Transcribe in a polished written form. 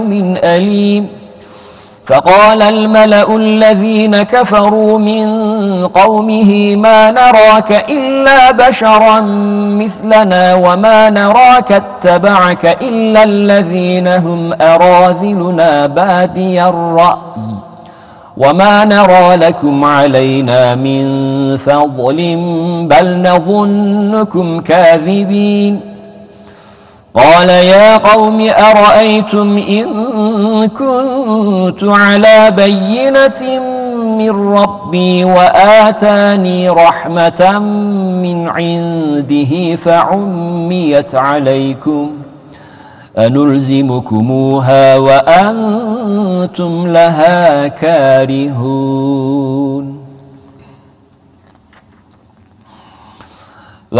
من أليم. فقال الملأ الذين كفروا من قومه ما نراك إلا بشرا مثلنا وما نراك اتبعك إلا الذين هم أراذلنا بادي الرأي وما نرى لكم علينا من فضل بل نظنكم كاذبين. قال يا قوم أرأيتم إن كنت على بينة من ربي وآتاني رحمة من عنده فعميت عليكم أنلزمكموها وأنتم لها كارهون.